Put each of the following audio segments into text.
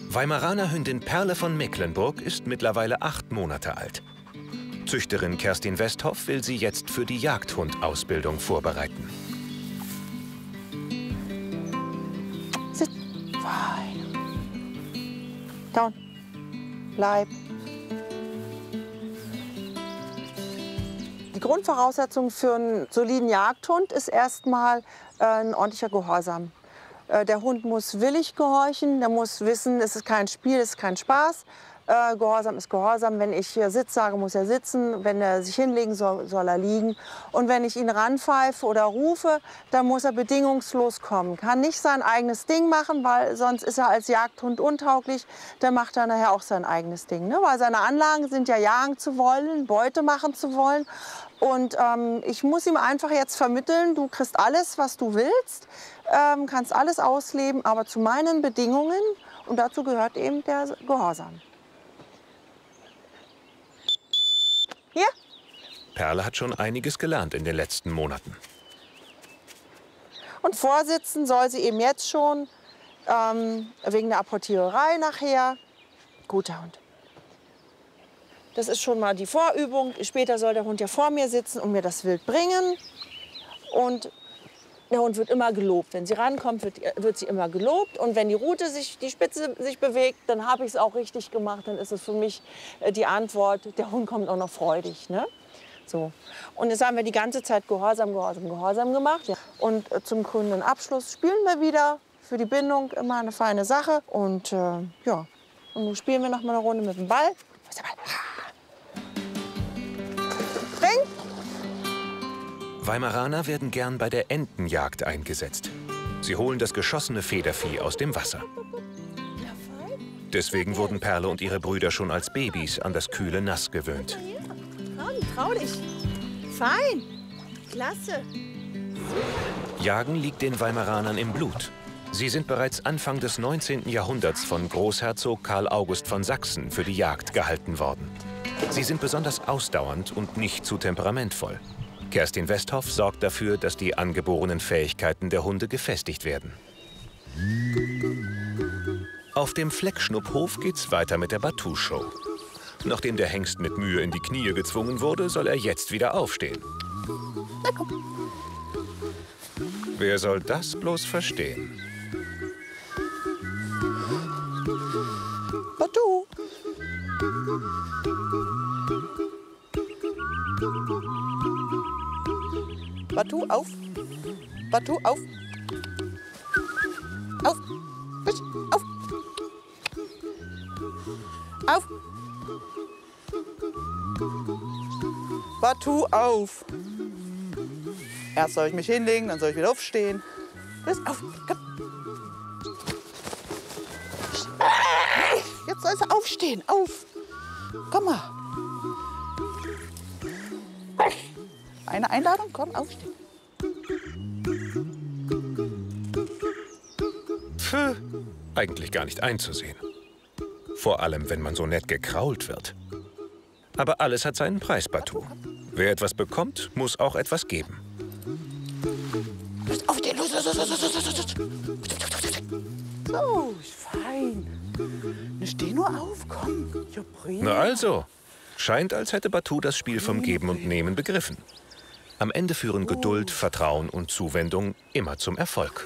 Weimaraner Hündin Perle von Mecklenburg ist mittlerweile 8 Monate alt. Züchterin Kerstin Westhoff will sie jetzt für die Jagdhundausbildung vorbereiten. Sit. Fein. Down. Bleib. Die Grundvoraussetzung für einen soliden Jagdhund ist erstmal ein ordentlicher Gehorsam. Der Hund muss willig gehorchen, der muss wissen, es ist kein Spiel, es ist kein Spaß. Gehorsam ist Gehorsam. Wenn ich Sitz sage, muss er sitzen. Wenn er sich hinlegen soll, soll er liegen. Und wenn ich ihn ranpfeife oder rufe, dann muss er bedingungslos kommen. Kann nicht sein eigenes Ding machen, weil sonst ist er als Jagdhund untauglich. Dann macht er nachher auch sein eigenes Ding. Ne? Weil seine Anlagen sind ja jagen zu wollen, Beute machen zu wollen. Und ich muss ihm einfach jetzt vermitteln, du kriegst alles, was du willst, kannst alles ausleben, aber zu meinen Bedingungen. Und dazu gehört eben der Gehorsam. Hier. Perle hat schon einiges gelernt in den letzten Monaten. Und vorsitzen soll sie eben jetzt schon, wegen der Apportiererei nachher. Guter Hund. Das ist schon mal die Vorübung. Später soll der Hund ja vor mir sitzen und mir das Wild bringen. Und der Hund wird immer gelobt. Wenn sie rankommt, wird sie immer gelobt. Und wenn die Rute die Spitze sich bewegt, dann habe ich es auch richtig gemacht. Dann ist es für mich die Antwort, der Hund kommt auch noch freudig. Ne? So. Und jetzt haben wir die ganze Zeit Gehorsam, Gehorsam, Gehorsam gemacht. Ja. Und zum krönenden Abschluss spielen wir wieder. Für die Bindung immer eine feine Sache. Und ja, und nun spielen wir noch mal eine Runde mit dem Ball. Wo ist der Ball? Spring! Weimaraner werden gern bei der Entenjagd eingesetzt. Sie holen das geschossene Federvieh aus dem Wasser. Deswegen wurden Perle und ihre Brüder schon als Babys an das kühle Nass gewöhnt. Trau dich. Fein. Klasse. Jagen liegt den Weimaranern im Blut. Sie sind bereits Anfang des 19. Jahrhunderts von Großherzog Karl August von Sachsen für die Jagd gehalten worden. Sie sind besonders ausdauernd und nicht zu temperamentvoll. Kerstin Westhoff sorgt dafür, dass die angeborenen Fähigkeiten der Hunde gefestigt werden. Auf dem Fleckschnupphof geht's weiter mit der Batou-Show. Nachdem der Hengst mit Mühe in die Knie gezwungen wurde, soll er jetzt wieder aufstehen. Wer soll das bloß verstehen? Batou. Batou, auf. Batou, auf. Auf. Auf. Auf. Batou, auf. Erst soll ich mich hinlegen, dann soll ich wieder aufstehen. Los, auf, komm. Jetzt soll sie aufstehen, auf. Komm mal. Eine Einladung, komm, aufstehen. Pfö, eigentlich gar nicht einzusehen. Vor allem, wenn man so nett gekrault wird. Aber alles hat seinen Preis, Batou. Wer etwas bekommt, muss auch etwas geben. Los, aufstehen, los, los, los, los, los, los, los. So, fein. Steh nur auf, komm. Ja, na also, scheint, als hätte Batou das Spiel vom Geben und Nehmen begriffen. Am Ende führen Geduld, Vertrauen und Zuwendung immer zum Erfolg.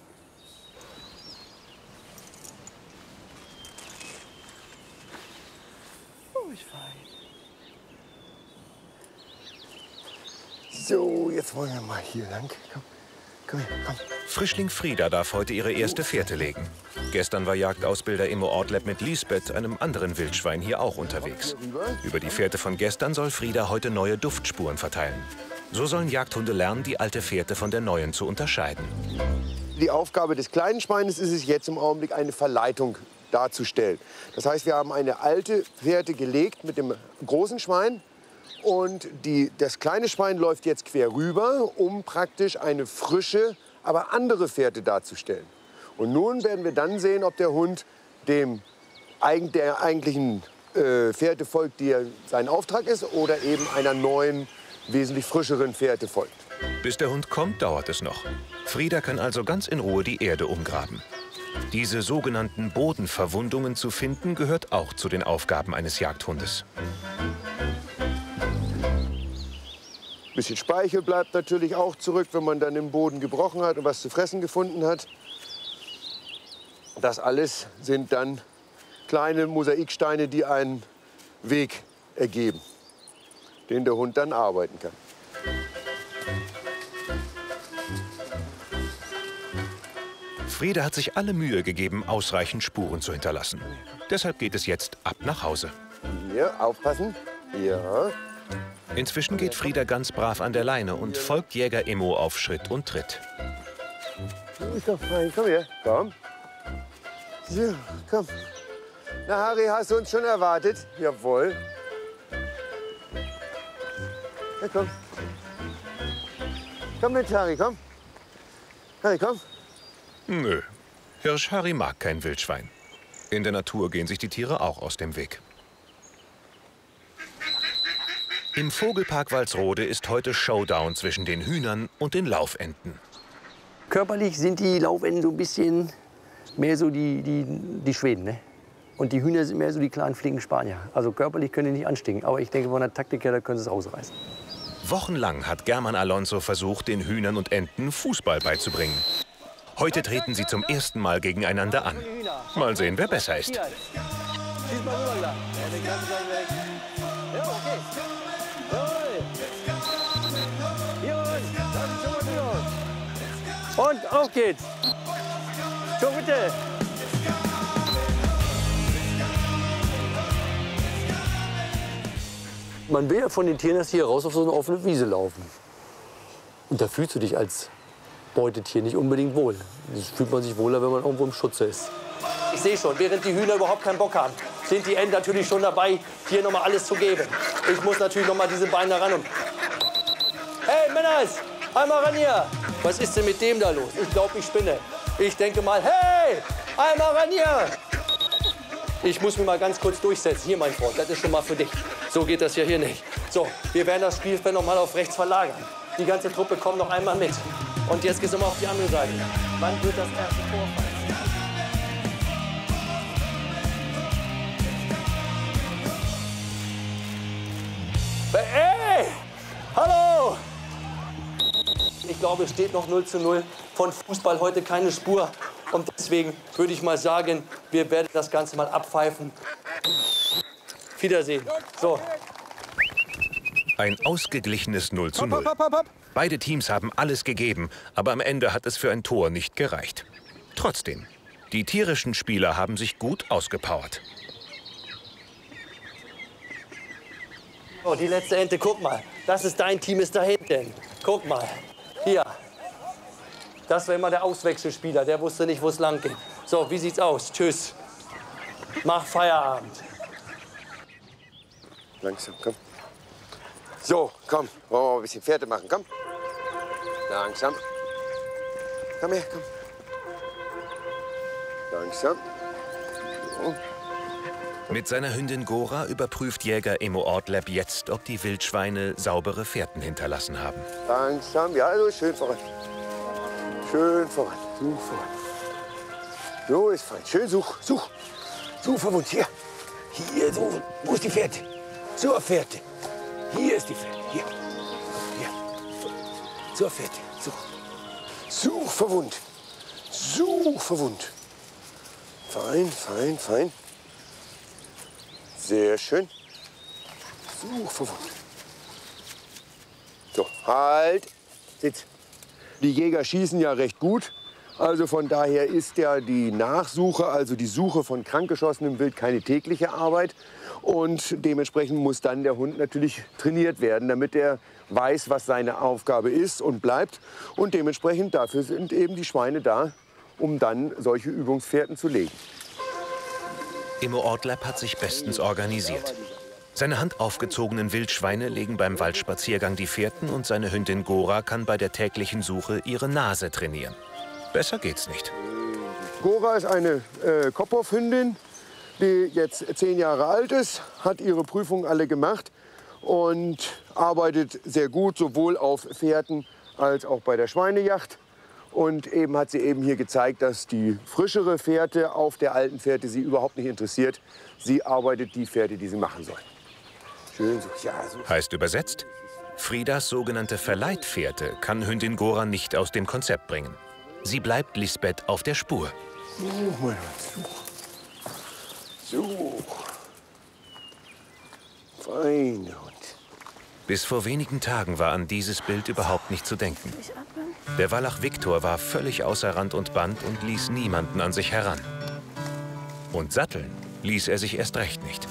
So, jetzt wollen wir mal hier lang. Komm, komm her, komm. Frischling Frieda darf heute ihre erste Fährte legen. Gestern war Jagdausbilder Immo Ortleb mit Lisbeth, einem anderen Wildschwein, hier auch unterwegs. Über die Fährte von gestern soll Frieda heute neue Duftspuren verteilen. So sollen Jagdhunde lernen, die alte Fährte von der neuen zu unterscheiden. Die Aufgabe des kleinen Schweines ist es jetzt im Augenblick, eine Verleitung darzustellen. Das heißt, wir haben eine alte Fährte gelegt mit dem großen Schwein. Und das kleine Schwein läuft jetzt quer rüber, um praktisch eine frische, aber andere Fährte darzustellen. Und nun werden wir dann sehen, ob der Hund der eigentlichen Fährte folgt, die sein Auftrag ist, oder eben einer neuen, wesentlich frischeren Fährte folgt. Bis der Hund kommt, dauert es noch. Frieda kann also ganz in Ruhe die Erde umgraben. Diese sogenannten Bodenverwundungen zu finden, gehört auch zu den Aufgaben eines Jagdhundes. Ein bisschen Speichel bleibt natürlich auch zurück, wenn man dann im Boden gebrochen hat und was zu fressen gefunden hat. Das alles sind dann kleine Mosaiksteine, die einen Weg ergeben, den der Hund dann arbeiten kann. Frieda hat sich alle Mühe gegeben, ausreichend Spuren zu hinterlassen. Deshalb geht es jetzt ab nach Hause. Hier, aufpassen. Ja. Inzwischen geht Frieda ganz brav an der Leine und folgt Jäger Immo auf Schritt und Tritt. Du bist doch fein. Komm her. Komm. So, komm. Na, Harry, hast du uns schon erwartet? Jawohl. Ja, komm. Komm mit, Harry, komm. Harry, komm. Nö, Hirsch Harry mag kein Wildschwein. In der Natur gehen sich die Tiere auch aus dem Weg. Im Vogelpark Walsrode ist heute Showdown zwischen den Hühnern und den Laufenten. Körperlich sind die Laufenten so ein bisschen mehr so die Schweden, ne? Und die Hühner sind mehr so die kleinen, flinken Spanier. Also körperlich können die nicht anstecken. Aber ich denke, von der Taktik her, da können sie es ausreißen. Wochenlang hat German Alonso versucht, den Hühnern und Enten Fußball beizubringen. Heute treten sie zum ersten Mal gegeneinander an. Mal sehen, wer besser ist. Und auf geht's. So, bitte. Man will ja von den Tieren erst hier raus auf so eine offene Wiese laufen. Und da fühlst du dich als Beutetier nicht unbedingt wohl. Das fühlt man sich wohler, wenn man irgendwo im Schutze ist. Ich sehe schon, während die Hühner überhaupt keinen Bock haben, sind die Enten natürlich schon dabei, hier noch mal alles zu geben. Ich muss natürlich noch mal diese Beine ran. Und hey, Männers, einmal ran hier. Was ist denn mit dem da los? Ich glaube, ich spinne. Ich denke mal, hey, einmal ran hier. Ich muss mich mal ganz kurz durchsetzen. Hier, mein Freund, das ist schon mal für dich. So geht das ja hier nicht. So, wir werden das Spielfeld noch mal auf rechts verlagern. Die ganze Truppe kommt noch einmal mit. Und jetzt geht's noch mal auf die andere Seite. Wann wird das erste Tor fallen? Hey! Hallo! Ich glaube, es steht noch 0:0. Von Fußball heute keine Spur. Und deswegen würde ich mal sagen, wir werden das Ganze mal abpfeifen. Wiedersehen. So. Ein ausgeglichenes 0:0. Beide Teams haben alles gegeben, aber am Ende hat es für ein Tor nicht gereicht. Trotzdem, die tierischen Spieler haben sich gut ausgepowert. Oh, die letzte Ente, guck mal. Das ist dein Team, ist da hinten. Guck mal. Hier. Das war immer der Auswechselspieler, der wusste nicht, wo es lang geht. So, wie sieht's aus? Tschüss. Mach Feierabend. Langsam, komm. So, komm. Wollen wir mal ein bisschen Fährte machen, komm. Langsam. Komm her, komm. Langsam. So. Mit seiner Hündin Gora überprüft Jäger Immo Ortleb jetzt, ob die Wildschweine saubere Fährten hinterlassen haben. Langsam, ja, also schön voran. Schön voran. Such voran. So ist fein. Schön such. Such verwund. Hier. Hier suchen. Wo ist die Fährte? Zur Fährte. Hier ist die Fährte. Hier. Zur Fährte. Such verwund. Such verwund. Fein, fein, fein. Sehr schön. Such verwund. So, halt. Sitz. Die Jäger schießen ja recht gut. Also von daher ist ja die Nachsuche, also die Suche von krankgeschossenem Wild, keine tägliche Arbeit. Und dementsprechend muss dann der Hund natürlich trainiert werden, damit er weiß, was seine Aufgabe ist und bleibt. Und dementsprechend dafür sind eben die Schweine da, um dann solche Übungsfährten zu legen. Immo Ortleb hat sich bestens organisiert. Seine handaufgezogenen Wildschweine legen beim Waldspaziergang die Fährten und seine Hündin Gora kann bei der täglichen Suche ihre Nase trainieren. Besser geht's nicht. Gora ist eine Kopfhofhündin, die jetzt 10 Jahre alt ist, hat ihre Prüfungen alle gemacht und arbeitet sehr gut, sowohl auf Fährten als auch bei der Schweinejacht. Und eben hat sie eben hier gezeigt, dass die frischere Fährte auf der alten Fährte sie überhaupt nicht interessiert. Sie arbeitet die Fährte, die sie machen soll. Schön so. Ja, so. Heißt übersetzt, Friedas sogenannte Verleitfährte kann Hündin Gora nicht aus dem Konzept bringen. Sie bleibt Lisbeth auf der Spur. So. Fein. Bis vor wenigen Tagen war an dieses Bild überhaupt nicht zu denken. Der Wallach Viktor war völlig außer Rand und Band und ließ niemanden an sich heran. Und satteln ließ er sich erst recht nicht.